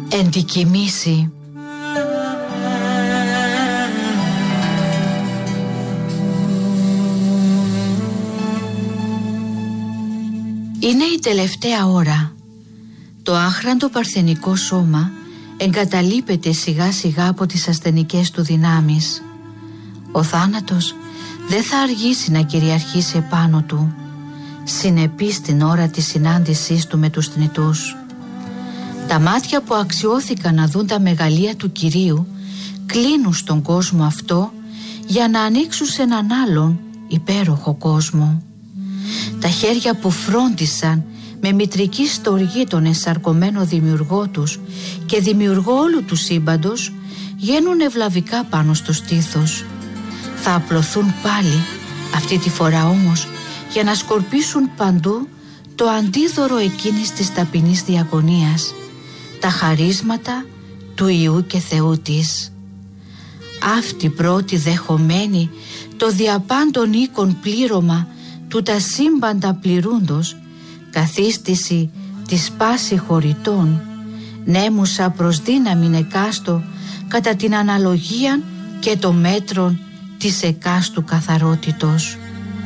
Εν τη κοιμήσει. Είναι η τελευταία ώρα. Το άχραντο παρθενικό σώμα εγκαταλείπεται σιγά σιγά από τις ασθενικές του δυνάμεις. Ο θάνατος δεν θα αργήσει να κυριαρχήσει επάνω του, συνεπής την ώρα της συνάντησής του με τους θνητούς. Τα μάτια που αξιώθηκαν να δουν τα μεγαλεία του Κυρίου κλείνουν στον κόσμο αυτό για να ανοίξουν σε έναν άλλον υπέροχο κόσμο. Τα χέρια που φρόντισαν με μητρική στοργή τον ενσαρκωμένο δημιουργό τους και δημιουργό όλου του σύμπαντος γίνουν ευλαβικά πάνω στο στήθος. Θα απλωθούν πάλι, αυτή τη φορά όμως, για να σκορπίσουν παντού το αντίδωρο εκείνης της ταπεινής διαγωνίας, τα χαρίσματα του Υιού και Θεού της. Αυτή πρώτη δεχομένη το διαπάντων οίκων πλήρωμα του τα σύμπαντα πληρούντος, καθίστηση της πάση χωριτών, νέμουσα προς δύναμην εκάστο κατά την αναλογία και το μέτρον της εκάστου καθαρότητος.